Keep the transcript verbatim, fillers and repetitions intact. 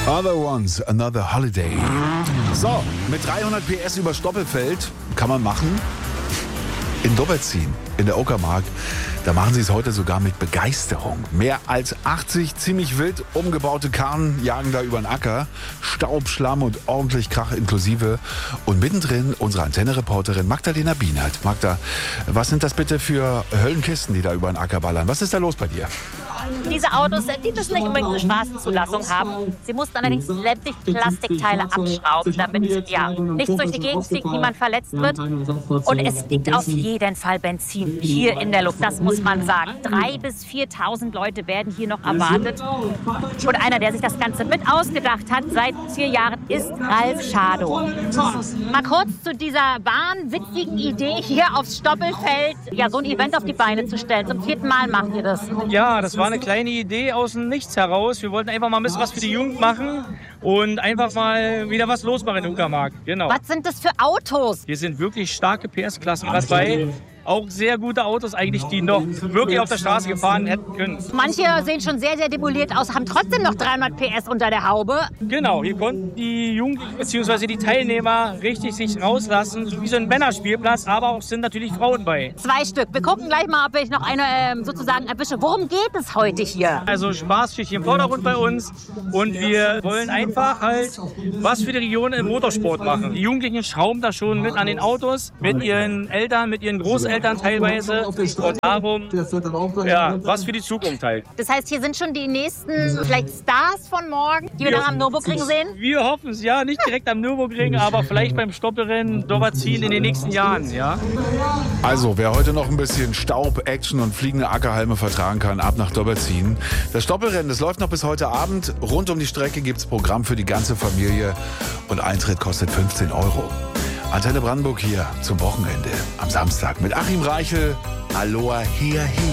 Other Ones, Another Holiday. So, mit dreihundert P S über Stoppelfeld kann man machen. In Dobbertin, in der Uckermark, da machen sie es heute sogar mit Begeisterung. Mehr als achtzig ziemlich wild umgebaute Karren jagen da über den Acker. Staub, Schlamm und ordentlich Krach inklusive. Und mittendrin unsere Antenne-Reporterin Magdalena Bienert. Magda, was sind das bitte für Höllenkisten, die da über den Acker ballern? Was ist da los bei dir? Diese Autos, die müssen nicht unbedingt eine Straßenzulassung haben. Sie mussten allerdings sämtliche Plastikteile abschrauben, damit ja nichts durch die Gegend fliegt, niemand verletzt wird. Und es liegt auf jeden Fall Benzin hier in der Luft, das muss man sagen. Drei bis viertausend Leute werden hier noch erwartet. Und einer, der sich das Ganze mit ausgedacht hat, seit vier Jahren, ist Ralf Schadow. Mal kurz zu dieser wahnwitzigen Idee, hier aufs Stoppelfeld ja, so ein Event auf die Beine zu stellen. Zum vierten Mal macht ihr das. Ja, das war eine kleine Idee aus dem Nichts heraus. Wir wollten einfach mal ein bisschen was für die Jugend machen und einfach mal wieder was losmachen in Uckermark. Genau. Was sind das für Autos? Hier sind wirklich starke P S-Klassen dabei. Auch sehr gute Autos eigentlich, die noch wirklich auf der Straße gefahren hätten können. Manche sehen schon sehr, sehr demoliert aus, haben trotzdem noch dreihundert P S unter der Haube. Genau, hier konnten die Jugendlichen bzw. die Teilnehmer richtig sich rauslassen, so wie so ein Männerspielplatz, aber auch sind natürlich Frauen bei. Zwei Stück. Wir gucken gleich mal, ob ich noch eine ähm, sozusagen erwische. Worum geht es heute hier? Also Spaß steht hier im Vordergrund bei uns und wir wollen einfach halt was für die Region im Motorsport machen. Die Jugendlichen schrauben da schon mit an den Autos, mit ihren Eltern, mit ihren Großeltern teilweise und darum, ja, was für die Zukunft halt. Das heißt, hier sind schon die nächsten vielleicht Stars von morgen, die wir dann am Nürburgring sehen? Wir hoffen es, ja, nicht direkt am Nürburgring, aber vielleicht beim Stoppelrennen Dobbertin in den nächsten Jahren, ja. Also, wer heute noch ein bisschen Staub, Action und fliegende Ackerhalme vertragen kann, ab nach Dobbertin. Das Stoppelrennen, das läuft noch bis heute Abend. Rund um die Strecke gibt es Programm für die ganze Familie und Eintritt kostet fünfzehn Euro. Antenne Brandenburg hier zum Wochenende am Samstag mit Achim Reichel. Aloha, hier, hier.